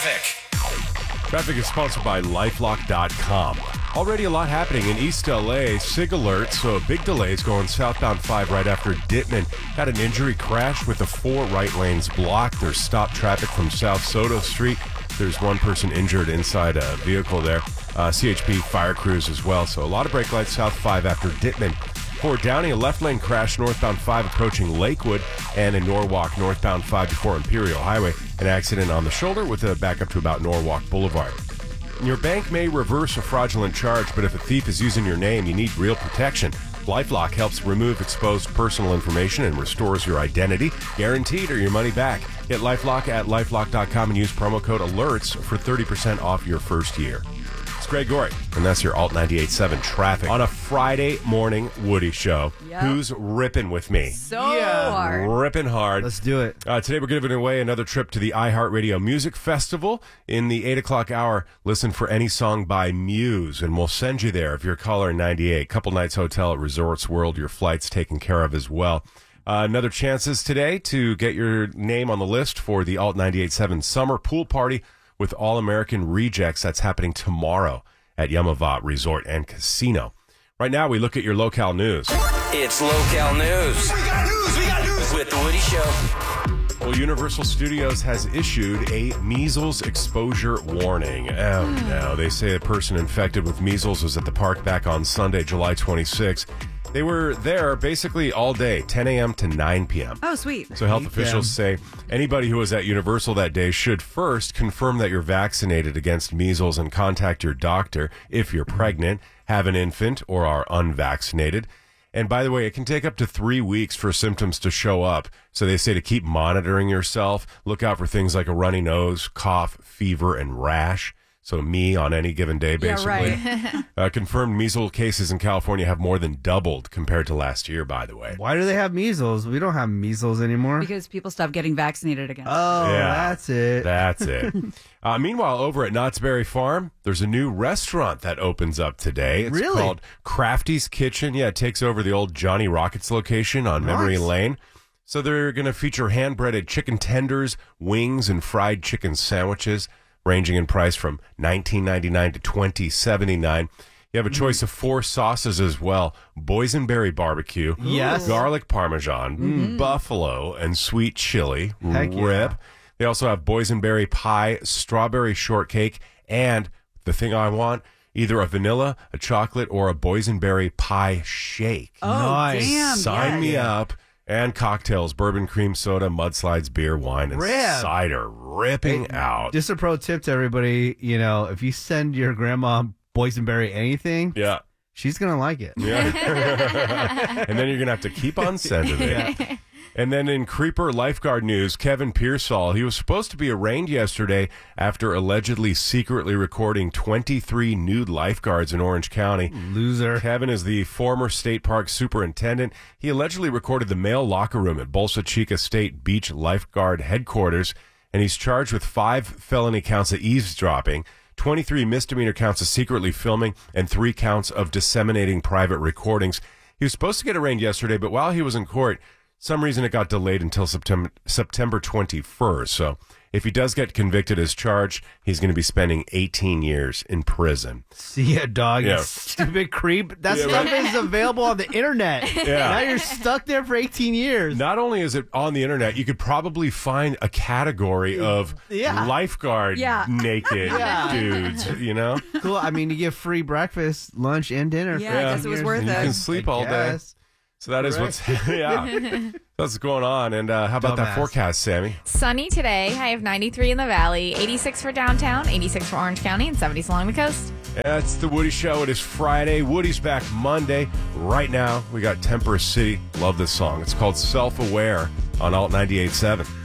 traffic. Traffic is sponsored by LifeLock.com. Already a lot happening in East LA. SIG alert, so big delays going southbound 5 right after Dittman. Had an injury crash with the 4 right lanes blocked. There's stop traffic from South Soto Street. There's one person injured inside a vehicle there. CHP fire crews as well. So a lot of brake lights south 5 after Dittman. For Downey, a left lane crash northbound 5 approaching Lakewood, and in Norwalk northbound 5 before Imperial Highway. An accident on the shoulder with a backup to about Norwalk Boulevard. Your bank may reverse a fraudulent charge, but if a thief is using your name, you need real protection. LifeLock helps remove exposed personal information and restores your identity, guaranteed or your money back. Get LifeLock at LifeLock.com and use promo code ALERTS for 30% off your first year. It's Greg Gorey, and that's your Alt 98.7 traffic on a Friday morning Woody show. Yep. Who's ripping with me? So hard. Ripping hard. Let's do it. Today we're giving away another trip to the iHeartRadio Music Festival. In the 8 o'clock hour, listen for any song by Muse, and we'll send you there if you're a caller in 98. Couple nights hotel at Resorts World, your flight's taken care of as well. Another chances today to get your name on the list for the Alt 98.7 Summer Pool Party with All-American Rejects. That's happening tomorrow at Yamavat Resort and Casino. Right now, we look at your locale news. It's local news. We got news with the Woody Show. Well, Universal Studios has issued a measles exposure warning. Oh, no. They say a person infected with measles was at the park back on Sunday, July 26. They were there basically all day, 10 a.m. to 9 p.m. Oh, sweet. So health officials say anybody who was at Universal that day should first confirm that you're vaccinated against measles and contact your doctor if you're pregnant, have an infant, or are unvaccinated. And by the way, it can take up to 3 weeks for symptoms to show up. So they say to keep monitoring yourself. Look out for things like a runny nose, cough, fever, and rash. So me on any given day, basically. Yeah, right. Confirmed measles cases in California have more than doubled compared to last year, by the way. Why do they have measles? We don't have measles anymore. Because people stopped getting vaccinated again. Oh, Yeah. that's it. That's it. Meanwhile, over at Knott's Berry Farm, there's a new restaurant that opens up today. It's Really? called Crafty's Kitchen. Yeah, it takes over the old Johnny Rockets location on Memory Nice. Lane. So they're going to feature hand-breaded chicken tenders, wings, and fried chicken sandwiches, ranging in price from $19.99 to $20.79. You have a choice of 4 sauces as well: boysenberry barbecue, Yes. garlic parmesan, buffalo, and sweet chili. Heck yeah. Rip. They also have boysenberry pie, strawberry shortcake, and the thing I want, either a vanilla, a chocolate, or a boysenberry pie shake. Oh, Nice. damn. Sign me yes. up. And cocktails, bourbon, cream soda, mudslides, beer, wine, and Rip. cider. Ripping out. Just a pro tip to everybody, if you send your grandma boysenberry anything, Yeah. she's going to like it. Yeah. And then you're going to have to keep on sending it. And then in Creeper lifeguard news, Kevin Pearsall, he was supposed to be arraigned yesterday after allegedly secretly recording 23 nude lifeguards in Orange County. Loser. Kevin is the former state park superintendent. He allegedly recorded the male locker room at Bolsa Chica State Beach Lifeguard Headquarters, and he's charged with 5 felony counts of eavesdropping, 23 misdemeanor counts of secretly filming, and 3 counts of disseminating private recordings. He was supposed to get arraigned yesterday, but while he was in court, some reason it got delayed until September 21st. So if he does get convicted as charged, he's going to be spending 18 years in prison. See ya, dog. Yeah. You stupid creep. That Yeah, stuff right. is available on the internet. Yeah. Now you're stuck there for 18 years. Not only is it on the internet, you could probably find a category of Yeah. lifeguard Yeah. naked Yeah. dudes, Cool. I mean, you get free breakfast, lunch, and dinner. Yeah, for I guess 18 it was years. worth And you it. can sleep I all day. guess. So that is what's that's going on. And how about that Dumbass. forecast, Sammy? Sunny today. I have 93 in the valley, 86 for downtown, 86 for Orange County, and 70s along the coast. It's the Woody Show. It is Friday. Woody's back Monday. Right now, we got Temperance City. Love this song. It's called Self-Aware on Alt 98.7.